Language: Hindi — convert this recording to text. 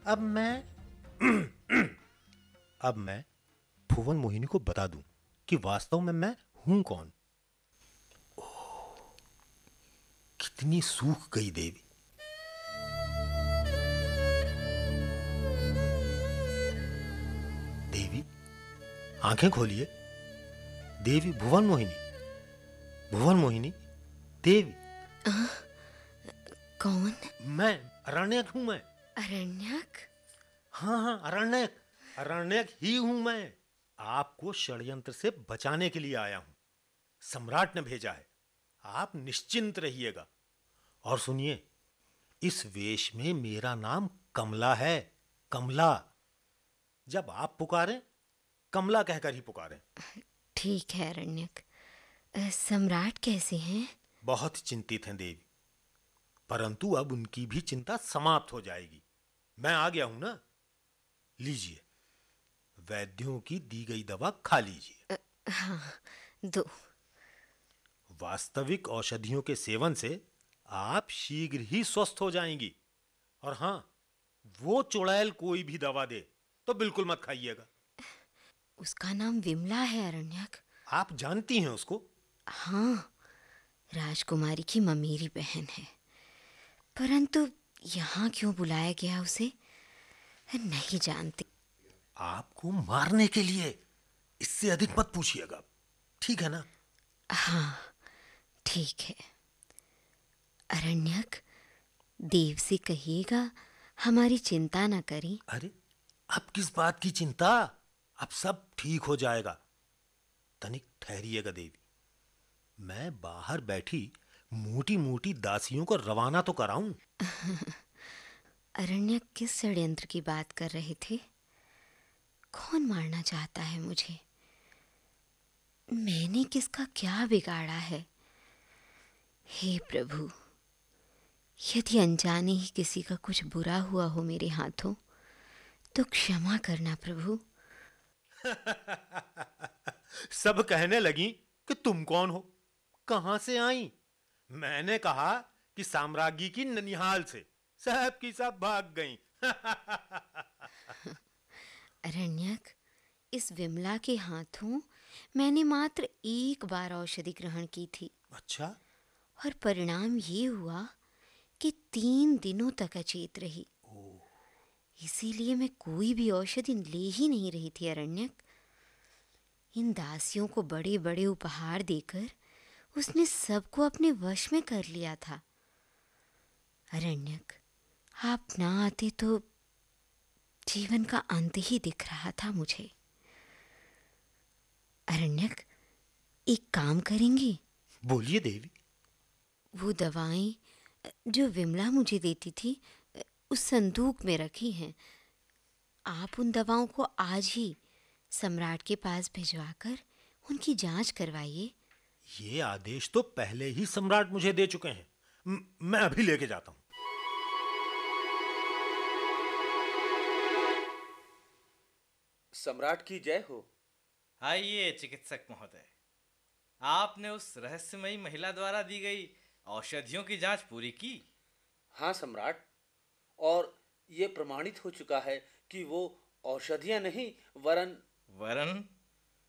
अब मैं अब मैं भुवन मोहिनी को बता दूं कि वास्तव में मैं हूं कौन। कितनी सूख गई देवी। देवी, आंखें खोलिए। देवी, भुवन मोहिनी, भुवन मोहिनी, देवी। कौन? मैं अरण्यक हूं मैं। अरण्यक? हाँ, अरण्यक, अरण्यक ही हूं मैं। आपको षड्यंत्र से बचाने के लिए आया हूं। सम्राट ने भेजा है। आप निश्चिंत रहिएगा। और सुनिए, इस वेश में मेरा नाम कमला है। कमला। जब आप पुकारें, कमला कहकर ही पुकारें। ठीक है अरण्यक। सम्राट कैसे हैं? बहुत चिंतित हैं देवी, परंतु अब उनकी भी चिंता समाप्त हो जाएगी। मैं आ गया हूं ना। लीजिए, वैद्यों की दी गई दवा खा लीजिए। हाँ, दो। वास्तविक औषधियों के सेवन से आप शीघ्र ही स्वस्थ हो जाएंगी। और हां, वो चुड़ैल कोई भी दवा दे तो बिल्कुल मत खाइएगा। उसका नाम विमला है अरण्यक। आप जानती हैं उसको? हाँ, राजकुमारी की ममेरी बहन है। परंतु यहाँ क्यों बुलाया गया उसे, नहीं जानती। आपको मारने के लिए। इससे अधिक मत पूछिएगा, ठीक है ना? हाँ, ठीक है। अरण्यक, देव से कहिएगा हमारी चिंता न करें। अरे, अब किस बात की चिंता? अब सब ठीक हो जाएगा। तनिक ठहरिएगा देवी। मैं बाहर बैठी मोटी मोटी दासियों को रवाना तो कराऊं। अरण्यक किस षड्यंत्र की बात कर रहे थे? कौन मारना चाहता है मुझे? मैंने किसका क्या बिगाड़ा है? हे प्रभु, यदि अनजाने ही किसी का कुछ बुरा हुआ हो मेरे हाथों तो क्षमा करना प्रभु। सब कहने लगी कि तुम कौन हो, कहां से आई। मैंने कहा कि साम्राज्ञी की ननिहाल से। सब की सब भाग गईं। अरण्यक, इस विमला के हाथों मैंने मात्र एक बार औषधि ग्रहण की थी। अच्छा? और परिणाम ये हुआ कि 3 दिनों तक अचेत रही। इसीलिए मैं कोई भी औषधि ले ही नहीं रही थी अरण्यक। इन दासियों को बड़े बड़े उपहार देकर उसने सबको अपने वश में कर लिया था। अरण्यक, आप ना आते तो जीवन का अंत ही दिख रहा था मुझे। अरण्यक, एक काम करेंगे? बोलिए देवी। वो दवाएं जो विमला मुझे देती थी उस संदूक में रखी हैं। आप उन दवाओं को आज ही सम्राट के पास भिजवाकर उनकी जांच करवाइए। ये आदेश तो पहले ही सम्राट मुझे दे चुके हैं। मैं अभी लेके जाता हूं। सम्राट की जय हो। आइए चिकित्सक महोदय, आपने उस रहस्यमयी महिला द्वारा दी गई औषधियों की जांच पूरी की? हाँ सम्राट, और ये प्रमाणित हो चुका है कि वो औषधियां नहीं वरन वरन?